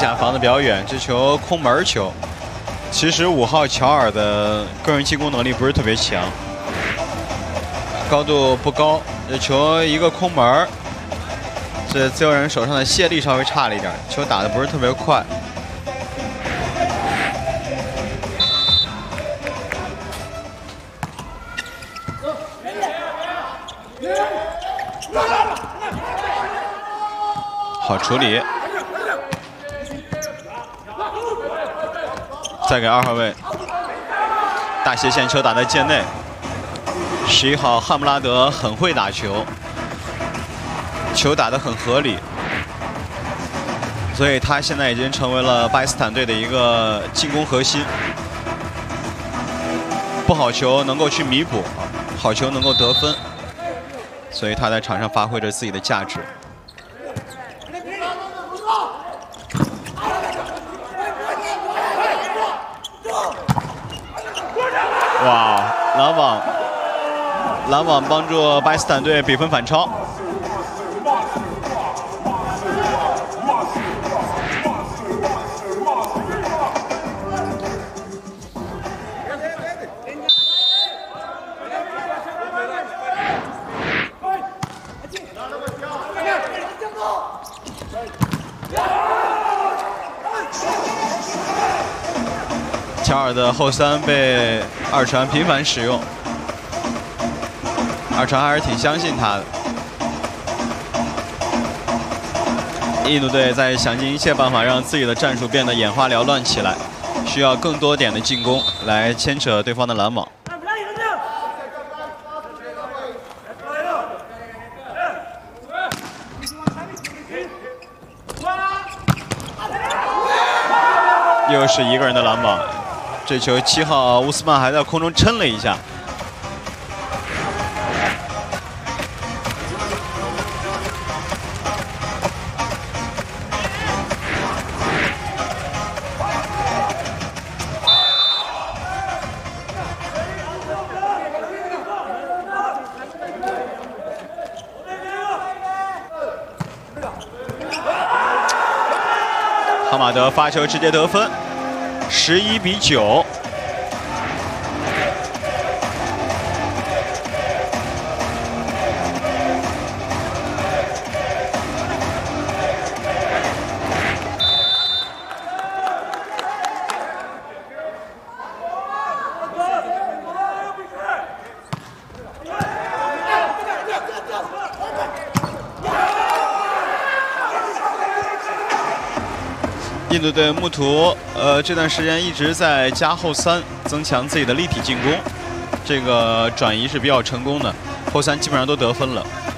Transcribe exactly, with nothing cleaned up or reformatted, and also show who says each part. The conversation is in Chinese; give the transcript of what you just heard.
Speaker 1: 甲防的比较远，这球空门球。其实五号乔尔的个人进攻能力不是特别强，高度不高，这球一个空门。这自由人手上的卸力稍微差了一点，球打的不是特别快。 好处理，再给二号位，大斜线球打在界内。十一号汉姆拉德很会打球，球打得很合理，所以他现在已经成为了巴基斯坦队的一个进攻核心。不好球能够去弥补，好球能够得分，所以他在场上发挥着自己的价值。 哇，篮网，篮网帮助巴基斯坦队比分反超。乔尔的后三被二传频繁使用，二传还是挺相信他的。印度队在想尽一切办法让自己的战术变得眼花缭乱起来，需要更多点的进攻来牵扯对方的拦网。又是一个人的拦网。 这球七号乌斯曼还在空中撑了一下，哈马德发球直接得分。 十一比九，印度队穆图，呃，这段时间一直在加后三，增强自己的立体进攻，这个转移是比较成功的，后三基本上都得分了。